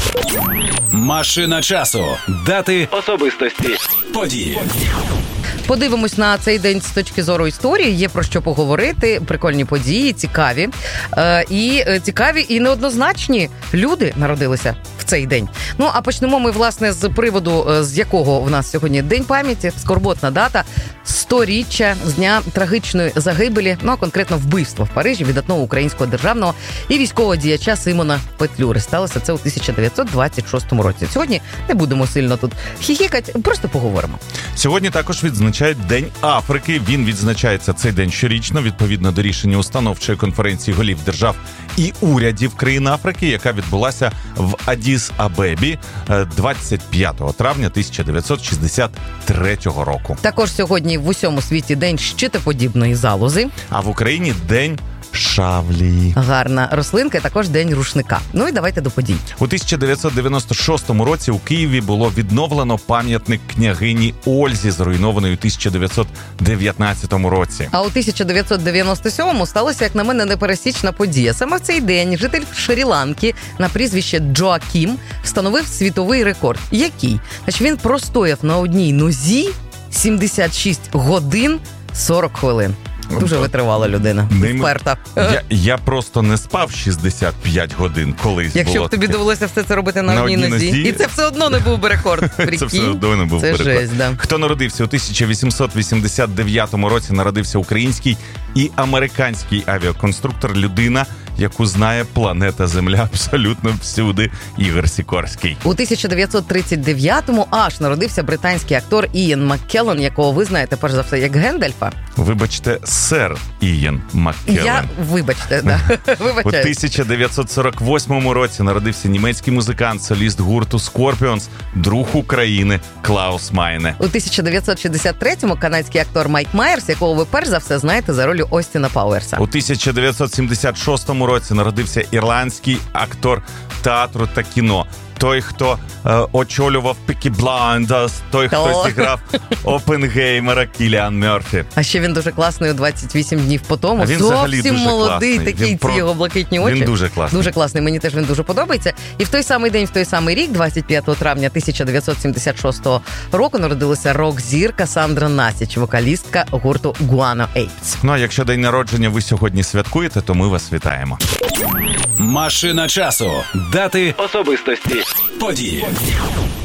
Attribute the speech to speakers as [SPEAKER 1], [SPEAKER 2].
[SPEAKER 1] Машина часу. Дати, особистості, події.
[SPEAKER 2] Подивимось на цей день з точки зору історії. Є про що поговорити. Прикольні події, цікаві. Цікаві і неоднозначні люди народилися в цей день. Ну, а почнемо ми, власне, з приводу, з якого в нас сьогодні День пам'яті, скорботна дата, 100-річчя з дня трагічної загибелі, ну, а конкретно вбивства в Парижі видатного українського державного і військового діяча Симона Петлюри. Сталося це у 1926 році. Сьогодні не будемо сильно тут хіхікати, просто поговоримо.
[SPEAKER 3] Сьогодні також відзначають День Африки. Він відзначається цей день щорічно, відповідно до рішення установчої конференції голів держав і урядів країн Африки, яка відбулася в Адіс-Абебі 25 травня 1963 року.
[SPEAKER 2] Також сьогодні в усьому світі День щитоподібної залози.
[SPEAKER 3] А в Україні День шавлі.
[SPEAKER 2] Гарна рослинка, також День рушника. Ну і давайте до подій.
[SPEAKER 3] У 1996 році у Києві було відновлено пам'ятник княгині Ользі, зруйнований у 1919 році.
[SPEAKER 2] А у 1997-му сталося, як на мене, непересічна подія. Саме в цей день житель Шрі-Ланки на прізвище Джоакім встановив світовий рекорд. Який? Значить, він простояв на одній нозі 76 годин 40 хвилин. Дуже витривала людина. Вперта.
[SPEAKER 3] Я просто не спав 65 годин колись.
[SPEAKER 2] Якщо б тобі довелося все це робити на одній нозі. І це все одно не був би рекорд.
[SPEAKER 3] Це все одно не був би рекорд.
[SPEAKER 2] Жесть, да.
[SPEAKER 3] Хто народився у 1889 році, народився український і американський авіаконструктор, людина, яку знає планета Земля абсолютно всюди, Ігор Сікорський.
[SPEAKER 2] У 1939-му аж народився британський актор Ієн Маккеллен, якого ви знаєте, перш за все, як Гендальфа.
[SPEAKER 3] Вибачте, сер Ієн Маккеллен.
[SPEAKER 2] Вибачте, да.
[SPEAKER 3] У 1948 році народився німецький музикант, соліст гурту Scorpions, друг України Клаус Майне.
[SPEAKER 2] У 1963-му канадський актор Майк Майерс, якого ви перш за все знаєте за ролью Остіна Пауерса.
[SPEAKER 3] У 1976 році народився ірландський актор театру та кіно. Той, хто очолював Peaky Blinders, той, хто зіграв Опенгеймера, Кіліан Мерфі.
[SPEAKER 2] А ще він дуже класний у 28 днів по тому.
[SPEAKER 3] Він
[SPEAKER 2] зовсім молодий, такий ці його блакитні очі.
[SPEAKER 3] Він дуже класний.
[SPEAKER 2] Дуже класний, мені теж він дуже подобається. І в той самий день, в той самий рік, 25 травня 1976 року, народилася рок-зірка Сандра Насіч, вокалістка гурту Guano Apes.
[SPEAKER 3] Ну, а якщо день народження ви сьогодні святкуєте, то ми вас вітаємо.
[SPEAKER 1] Машина часу. Дати, особистості, події.